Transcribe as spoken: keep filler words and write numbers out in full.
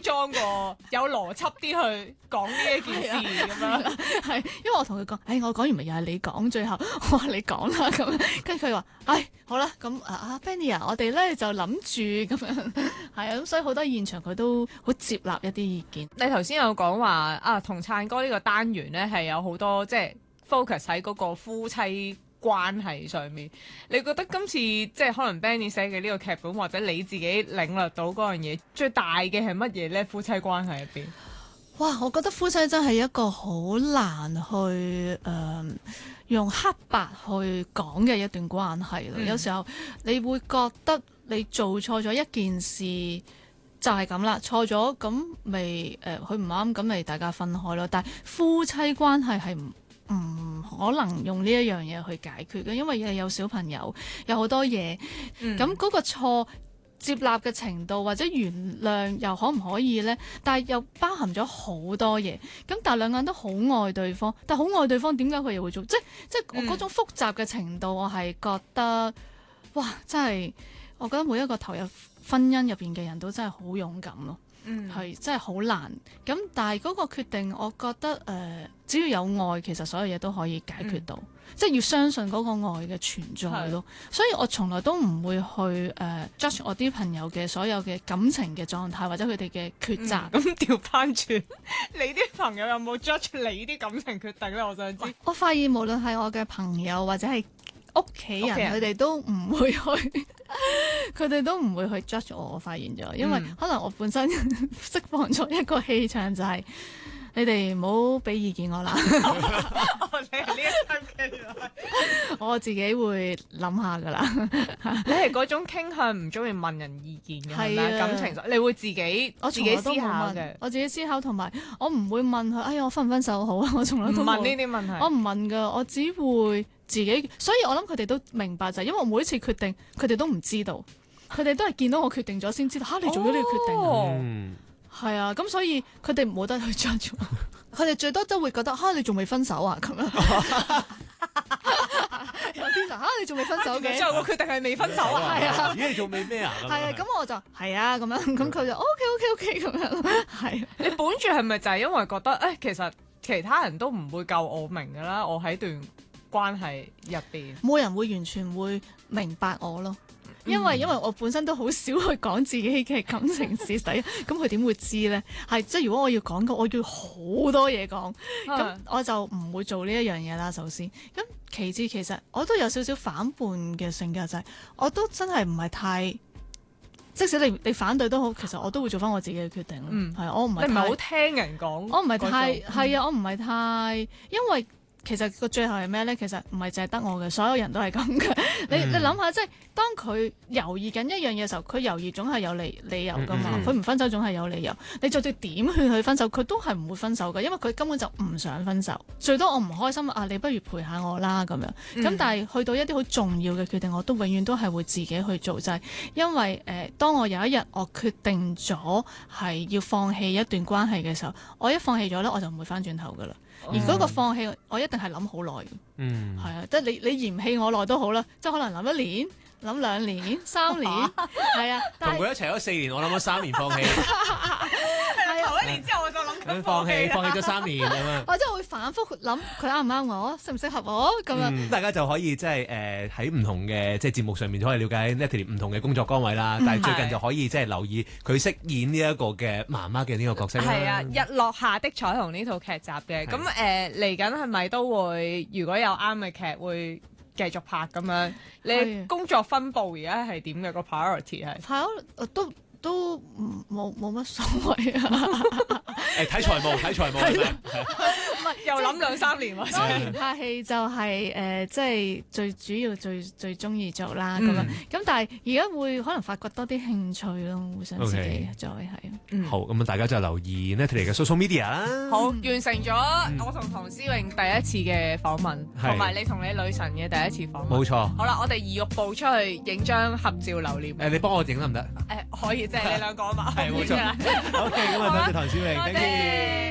裝過，有邏輯啲去講呢一件事咁樣。 係，因為我同佢講，誒、哎，我講完咪又係你講，最後我話你講啦咁樣，跟住佢話，唉，好啦，咁啊啊 Benny 啊，我哋咧就諗住咁樣，係啊，咁所以好多現場佢都好接納一啲意見。 你頭先有講話啊，同燦哥呢個單元咧係有好多即係 focus 喺嗰個夫妻關係上面。你覺得今次即係可能 Benny 寫嘅呢個劇本，或者你自己領略到嗰樣嘢，最大嘅係乜嘢咧？夫妻關係入邊， 哇！我覺得夫妻真係一個好難去誒、呃、用黑白去講嘅一段關係咯。嗯、有時候你會覺得你做錯咗一件事就係咁啦，錯咗咁咪誒佢唔啱，咁、呃、咪大家分開咯。但係夫妻關係係唔唔可能用呢一樣嘢去解決嘅，因為你有小朋友，有好多嘢，咁嗰、嗯、個錯接納嘅程度或者原諒又可唔可以呢？但係又包含咗好多嘢，咁但係兩個人都好愛對方，但係好愛對方點解佢又會做？即即我嗰種複雜嘅程度，我係覺得哇！真係我覺得每一個投入婚姻入邊嘅人都真係好勇敢咯。嗯，係真係好難。咁但係嗰個決定，我覺得誒、呃，只要有愛，其實所有嘢都可以解決到。嗯、即係要相信嗰個愛嘅存在咯。是所以我從來都唔會去誒、呃、judge 我啲朋友嘅所有嘅感情嘅狀態，或者佢哋嘅抉擇。 咁調翻轉，你啲朋友有冇 judge 你啲感情決定咧？我想知。 我發現無論係我嘅朋友或者係屋企人，佢哋都唔會去。佢哋都唔會去 judge 我，我發現咗，因為可能我本身釋放咗一個氣場，就係、是、你哋唔好俾意見我啦。你係呢一級嘅，我自己會諗下噶啦。 你係嗰種傾向唔中意問人意見嘅，係咪？感情上你會自己我自己思考嘅， 我自己思考，同埋我唔會問佢，哎呀，我分唔分手好啊？我從來都唔問呢啲問題， 我唔問噶，我只會。自己，所以我諗佢哋都明白就係，因為我每一次決定，佢哋都唔知道，佢哋都係見到我決定咗先知道，吓、啊、你做咗呢個決定，係、哦、啊，咁所以佢哋冇得去 judge 我，佢哋最多都會覺得，吓、啊、你仲未分手啊咁樣，有啲就吓你仲未分手嘅， 最後個決定係未分手啊，係啊， 咦你仲未咩啊？ 係啊，咁我就係啊咁樣，咁佢就 OK OK OK 咁樣，係、啊， 你本住係咪就係因為覺得，誒、哎、其實其他人都唔會夠我明噶啦，我喺段關係入邊， 冇人會完全會明白我咯，因為、嗯、因為我本身都好少去講自己嘅感情史底，咁佢點會知呢？係即係如果我要講嘅，我要好多嘢講，咁、嗯、我就唔會做呢一樣嘢啦。首先，咁其次，其實我都有少少反叛嘅性格，就係、是、我都真係唔係太，即使你你反對都好，其實我都會做翻我自己嘅決定咯。嗯，係我唔係， 你唔係好聽人講， 我唔係太係啊，我唔係太，因為。其實個最後係咩呢？其實唔係淨係得我嘅，所有人都係咁嘅。你你諗下，即係當佢猶豫緊一樣嘢嘅時候，佢猶豫總係有理理由噶嘛。佢唔、嗯嗯、分手總係有理由。你就算點勸佢分手，佢都係唔會分手嘅，因為佢根本就唔想分手。最多我唔開心啊，你不如陪下我啦咁樣。咁、嗯、但係去到一啲好重要嘅決定，我都永遠都係會自己去做，就係、是、因為誒、呃，當我有一日我決定咗係要放棄一段關係嘅時候，我一放棄咗呢，我就唔會翻轉頭噶啦。而嗰個放棄，我一定係諗好耐嘅，嗯，係啊，即係你你嫌棄我耐都好啦，即係可能諗一年、諗兩年、三年，係啊， 同佢一齊咗四年，我諗咗三年放棄， 係啊，頭一年之後我就諗緊放棄，放棄咗三年咁樣， 或者我會反覆諗佢啱唔啱我，適唔適合我咁樣、嗯， 大家就可以即係誒喺唔同嘅即係節目上面就可以了解 Natalie 唔同嘅工作崗位啦，嗯、但係最近就可以即係留意佢飾演呢一個嘅媽媽嘅呢個角色啦。係啊， 日落下的彩虹呢套劇集嘅，咁誒嚟緊係咪都會如果有啱嘅劇會繼續拍咁樣？你工作分佈而家係點嘅個 priority 係？ 係啊，都。都冇冇乜所謂啊！ 誒睇財務睇財務係咪？ 唔係又諗兩三年喎。當然拍戲就係、是、誒、呃，即係最主要最最中意做啦咁、嗯、樣。咁但係而家會可能發掘多啲興趣咯，會想自己 Okay. 再係。 嗯、好咁啊！大家就留意 Natalie 嘅 social media 啦。 好，完成咗我同唐詩詠第一次嘅訪問，同埋、嗯、你同你女神嘅第一次訪問。 冇錯。 好啦，我哋移玉步出去影張合照留念。 誒，你幫我影得唔得？ 誒，可以。即係你兩個啊嘛， 係冇錯。OK，咁啊，多謝唐詩詠，多謝。